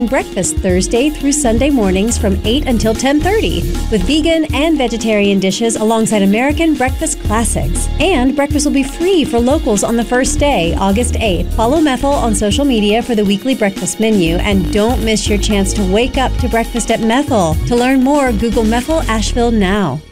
Breakfast Thursday through Sunday mornings from 8 until 10:30 with vegan and vegetarian dishes alongside American breakfast classics. And breakfast will be free for locals on the first day, August 8th. Follow Methel on social media for the weekly breakfast menu and don't miss your chance to wake up to breakfast at Methel. To learn more, Google Methel Asheville now.